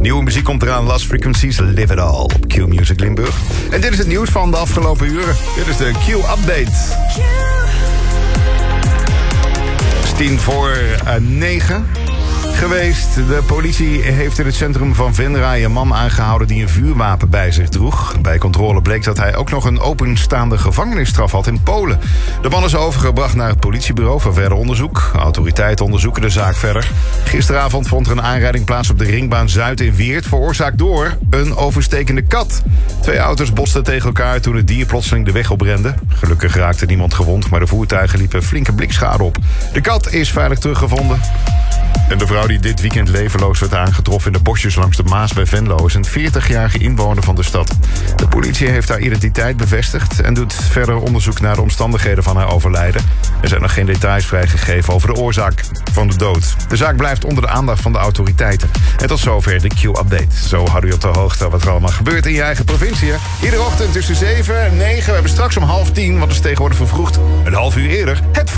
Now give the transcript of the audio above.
Nieuwe muziek komt eraan, Last Frequencies, Live It All op Q Music Limburg. En dit is het nieuws van de afgelopen uren. Dit is de Q-update. Het is 8:50 geweest. De politie heeft in het centrum van Venray een man aangehouden die een vuurwapen bij zich droeg. Bij controle bleek dat hij ook nog een openstaande gevangenisstraf had in Polen. De man is overgebracht naar het politiebureau voor verder onderzoek. Autoriteiten onderzoeken de zaak verder. Gisteravond vond er een aanrijding plaats op de Ringbaan Zuid in Weert, veroorzaakt door een overstekende kat. 2 auto's botsten tegen elkaar toen het dier plotseling de weg oprende. Gelukkig raakte niemand gewond, maar de voertuigen liepen flinke blikschade op. De kat is veilig teruggevonden. En de vrouw die dit weekend levenloos werd aangetroffen in de bosjes langs de Maas bij Venlo is een 40-jarige inwoner van de stad. De politie heeft haar identiteit bevestigd en doet verder onderzoek naar de omstandigheden van haar overlijden. Er zijn nog geen details vrijgegeven over de oorzaak van de dood. De zaak blijft onder de aandacht van de autoriteiten. En tot zover de Q-update. Zo houden we op de hoogte wat er allemaal gebeurt in je eigen provincie. Hè? Iedere ochtend tussen 7 en 9. We hebben straks om 9:30, want het is tegenwoordig vervroegd, een half uur eerder, het